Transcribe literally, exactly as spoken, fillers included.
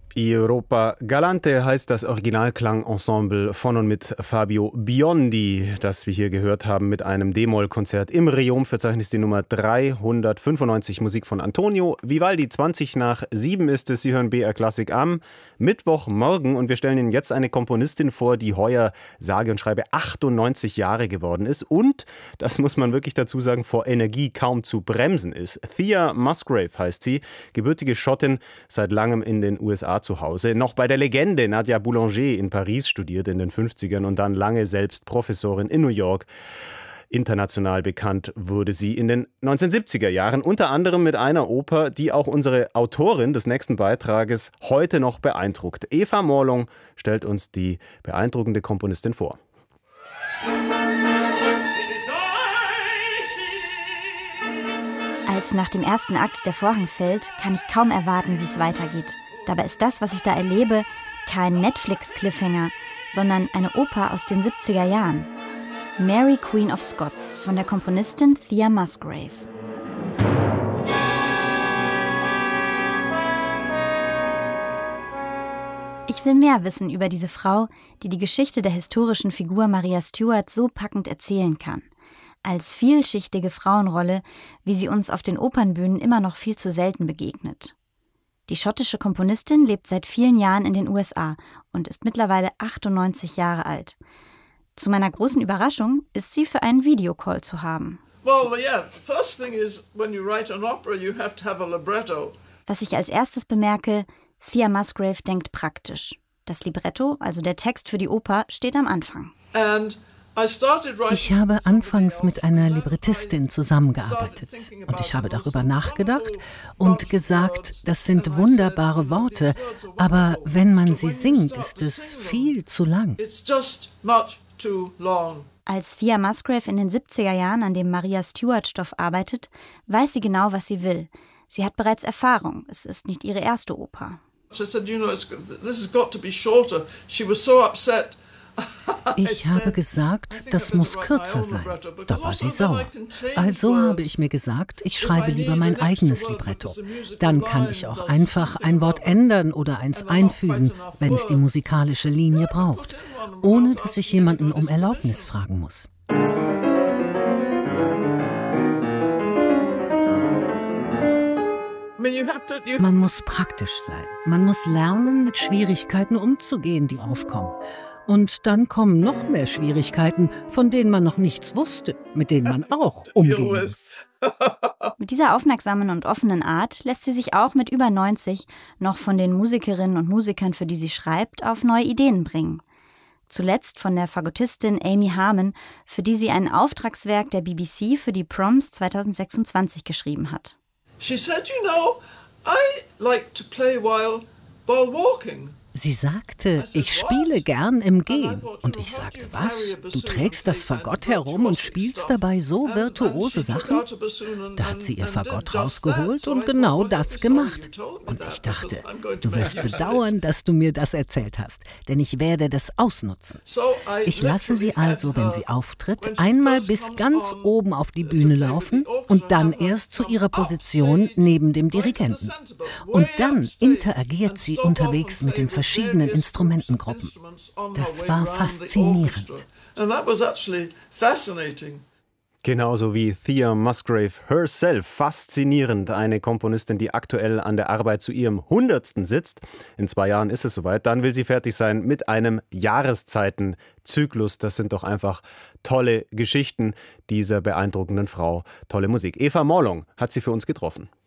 Europa Galante heißt das Originalklangensemble von und mit Fabio Biondi, das wir hier gehört haben mit einem D-Moll-Konzert im Riom-Verzeichnis, die Nummer dreihundertfünfundneunzig, Musik von Antonio Vivaldi. zwanzig nach sieben ist es. Sie hören B R Klassik am Mittwochmorgen und wir stellen Ihnen jetzt eine Komponistin vor, die heuer sage und schreibe achtundneunzig Jahre geworden ist und, das muss man wirklich dazu sagen, vor Energie kaum zu bremsen ist. Thea Musgrave heißt sie, gebürtige Schottin, seit langem in den U S A zu Hause, noch bei der Legende Nadia Boulanger in Paris studiert in den fünfzigern und dann lange selbst Professorin in New York. International bekannt wurde sie in den neunzehnhundertsiebziger Jahren, unter anderem mit einer Oper, die auch unsere Autorin des nächsten Beitrages heute noch beeindruckt. Eva Morlong stellt uns die beeindruckende Komponistin vor. Als nach dem ersten Akt der Vorhang fällt, kann ich kaum erwarten, wie es weitergeht. Dabei ist das, was ich da erlebe, kein Netflix-Cliffhanger, sondern eine Oper aus den siebziger Jahren. Mary, Queen of Scots von der Komponistin Thea Musgrave. Ich will mehr wissen über diese Frau, die die Geschichte der historischen Figur Maria Stuart so packend erzählen kann. Als vielschichtige Frauenrolle, wie sie uns auf den Opernbühnen immer noch viel zu selten begegnet. Die schottische Komponistin lebt seit vielen Jahren in den U S A und ist mittlerweile achtundneunzig Jahre alt. Zu meiner großen Überraschung ist sie für einen Videocall zu haben. Was ich als erstes bemerke, Thea Musgrave denkt praktisch. Das Libretto, also der Text für die Oper, steht am Anfang. Ich habe anfangs mit einer Librettistin zusammengearbeitet und ich habe darüber nachgedacht und gesagt, das sind wunderbare Worte, aber wenn man sie singt, ist es viel zu lang. Als Thea Musgrave in den siebziger Jahren an dem Maria Stuart-Stoff arbeitet, weiß sie genau, was sie will. Sie hat bereits Erfahrung, es ist nicht ihre erste Oper. Ich habe gesagt, das muss kürzer sein. Da war sie sauer. Also habe ich mir gesagt, ich schreibe lieber mein eigenes Libretto. Dann kann ich auch einfach ein Wort ändern oder eins einfügen, wenn es die musikalische Linie braucht, ohne dass ich jemanden um Erlaubnis fragen muss. Man muss praktisch sein. Man muss lernen, mit Schwierigkeiten umzugehen, die aufkommen. Und dann kommen noch mehr Schwierigkeiten, von denen man noch nichts wusste, mit denen man auch umgehen muss. Mit dieser aufmerksamen und offenen Art lässt sie sich auch mit über neunzig noch von den Musikerinnen und Musikern, für die sie schreibt, auf neue Ideen bringen. Zuletzt von der Fagottistin Amy Harmon, für die sie ein Auftragswerk der B B C für die Proms zweitausendsechsundzwanzig geschrieben hat. She said, you know, I like to play while, while walking. Sie sagte, ich spiele gern im Gehen. Und ich sagte, was? Du trägst das Fagott herum und spielst dabei so virtuose Sachen? Da hat sie ihr Fagott rausgeholt und genau das gemacht. Und ich dachte, du wirst bedauern, dass du mir das erzählt hast, denn ich werde das ausnutzen. Ich lasse sie also, wenn sie auftritt, einmal bis ganz oben auf die Bühne laufen und dann erst zu ihrer Position neben dem Dirigenten. Und dann interagiert sie unterwegs mit den verschiedenen verschiedenen Instrumentengruppen. Das war faszinierend. Genauso wie Thea Musgrave herself. Faszinierend. Eine Komponistin, die aktuell an der Arbeit zu ihrem Hundertsten sitzt. In zwei Jahren ist es soweit. Dann will sie fertig sein mit einem Jahreszeitenzyklus. Das sind doch einfach tolle Geschichten dieser beeindruckenden Frau. Tolle Musik. Eva Morlong hat sie für uns getroffen.